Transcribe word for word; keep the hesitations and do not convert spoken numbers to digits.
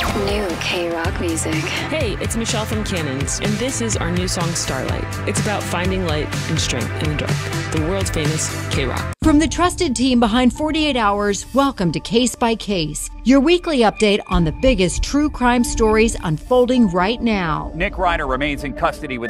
New K-Rock music. Hey, it's Michelle from Cannons, and this is our new song, Starlight. It's about finding light and strength in the dark. The world famous K-Rock. From the trusted team behind forty-eight hours, welcome to Case by Case, your weekly update on the biggest true crime stories unfolding right now. Nick Reiner remains in custody with